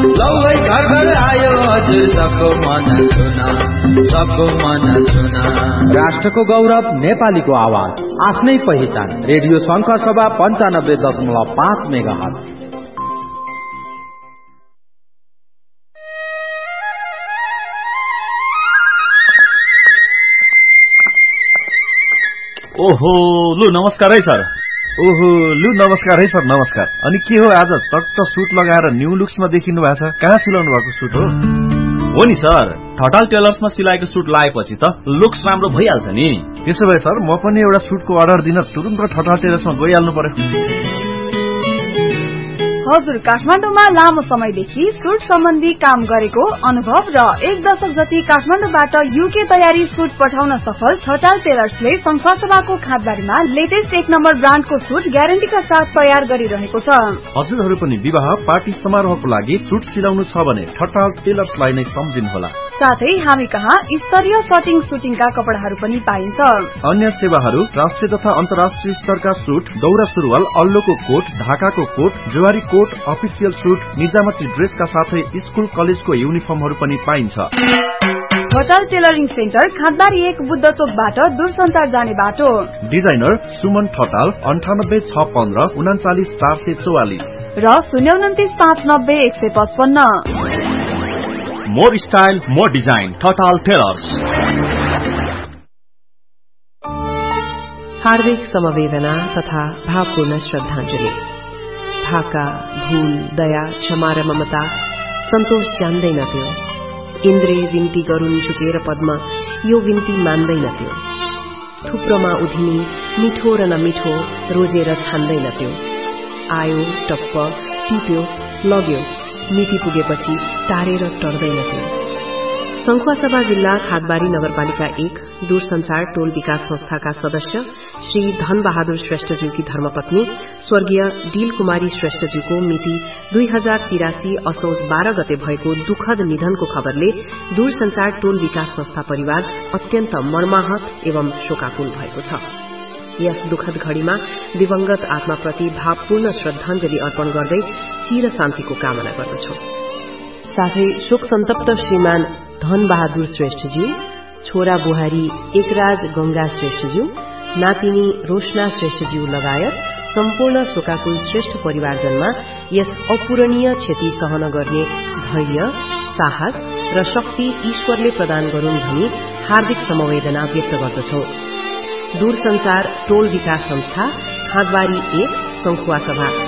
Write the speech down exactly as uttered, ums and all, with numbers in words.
लौै घर घर आयो हजुर सबको मन छुना सबको मन छुना। राष्ट्रको गौरव नेपालीको आवाज आफ्नै पहिचान रेडियो शंख सभा पञ्चानब्बे दशमलव पाँच मेगाहर्ज। ओहो लु नमस्कार है सर। ओहो लु नमस्कार है सर नमस्कार। अनि के हो आज चट्ट सुट लगाएर न्यू लुक्समा देखिनु भएको छ? कहाँ सिलाउनु भएको सुट हो? हो नि सर, ठटाल टेलर्समा सिलाएको सुट लाएपछि त लुक्स राम्रो भइहाल्छ नि। त्यसो भए सर म पनि एउटा सुटको अर्डर दिन तुरुन्त ठटाल टेलर्समा गइहाल्नु पर्यो। हजुर, काठमाडौँमा लामो समयदेखि सुट सम्बन्धी काम गरेको अनुभव र एक दशक जति काठमाडौँबाट युके तयारी सुट पठाउन सफल ठटाल टेलर्सले संखुवासभाको खादबारीमा लेटेस्ट एक नम्बर ब्रान्डको सुट ग्यारेन्टीका साथ तयार गरिरहेको छ। हजुरहरू पनि विवाह पार्टी समारोहको लागि सुट सिलाउनु छ भने ठटाल टेलर्सलाई नै सम्झिनुहोला। साथै हामी कहाँ स्तरीय कटिङ सुटिङका कपडाहरू पनि पाइन्छ। अन्य सेवाहरू राष्ट्रिय तथा अन्तर्राष्ट्रिय स्तरका सुट, दौरा सुरुवाल, अल्लोको कोट, ढाकाको coat, Zuari coat, official suit, निजामती ड्रेसका साथै स्कुल कलेजको युनिफर्महरू पनि पाइन्छ। ठटाल टेलरिङ सेन्टर खादबारी एक बुद्ध चोकबाट दूरसञ्चार जाने बाटो। डिजाइनर सुमन ठटाल अन्ठानब्बे छ पन्ध्र उनाचालिस चार सय चौवालिस र शून्य उन्तिस पाँच नब्बे एक सय पचपन्न। More style more design Thatal tailors. हार्दिक समवेदना तथा भावपूर्ण श्रद्धांजलि। भाका, भूल, दया, क्षमा र ममता सन्तोष जान्दैनथ्यो। इन्द्रे विन्ती गरून् झुकेर पद्म यो विन्ती मान्दैनथ्यो। थुप्रोमा उधिनी मिठो र नमिठो रोजेर छान्दैनथ्यो। आयो, टप्प, टिप्यो, लग्यो, मिति पुगेपछि टारेर टर्दैनथ्यो। संखुवासभा जिल्ला खादबारी नगरपालिका एक दूरसंचार टोल विकास संस्थाका सदस्य श्री धन बहादुर श्रेष्ठज्यूकी धर्मपत्नी स्वर्गीय डील कुमारी श्रेष्ठज्यूको मिति दुई हजार तिरासी असोज बाह्र गते भएको दुखद निधनको खबरले दूरसंचार टोल विकास संस्था परिवार अत्यन्त मर्माहत एवं शोकाकुल भएको छ। यस दुखद घड़ीमा दिवंगत आत्माप्रति भावपूर्ण श्रद्धांजलि अर्पण गर्दै चिर शान्तिको कामना गर्दछौ। साथै शोक सन्तप्त श्रीमान धन बहादुर श्रेष्ठज्यू, छोरा बुहारी एकराज गंगा श्रेष्ठज्यू, नातिनी रोशना श्रेष्ठज्यू लगायत सम्पूर्ण शोकाकुल श्रेष्ठ परिवारजनमा यस अपूरणीय क्षति सहन गर्ने धैर्य, साहस र शक्ति ईश्वरले प्रदान गरून् भनी हार्दिक समवेदना व्यक्त गर्दछौ। दूरसंचार टोल विकास संस्था खादबारी एक संखुवासभा